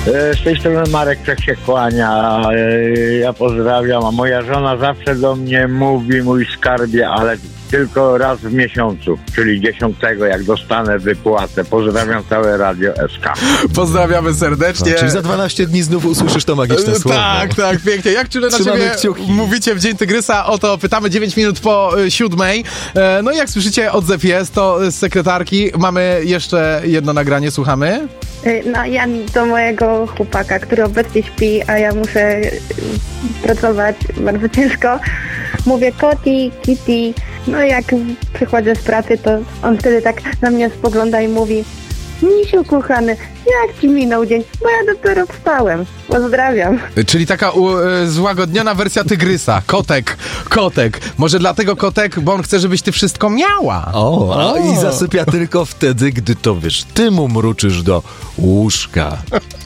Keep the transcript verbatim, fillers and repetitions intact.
Z tej strony Marek Czech się kłania, ja pozdrawiam, a moja żona zawsze do mnie mówi, mój skarbie, ale tylko raz w miesiącu, czyli dziesiątego, jak dostanę wypłatę. Pozdrawiam całe Radio S K. Pozdrawiamy serdecznie. No, czyli za dwanaście dni znów usłyszysz to magiczne słowo. Tak, tak, pięknie. Jak czule na Trzymamy ciebie kciuki. mówicie w Dzień Tygrysa? O to pytamy dziewięć minut po y, siódmej. E, no i jak słyszycie, odzew jest, to z sekretarki. Mamy jeszcze jedno nagranie, słuchamy. No ja do mojego chłopaka, który obecnie śpi, a ja muszę pracować bardzo ciężko, mówię koti, kitty. No jak przychodzę z pracy, to on wtedy tak na mnie spogląda i mówi: Misiu kochany, jak ci minął dzień? Bo ja dopiero wstałem. Pozdrawiam. Czyli taka u, y, złagodniona wersja Tygrysa. Kotek, kotek. Może dlatego kotek, bo on chce, żebyś ty wszystko miała. O, a O. i zasypia tylko wtedy, gdy to wiesz, ty mu mruczysz do łóżka.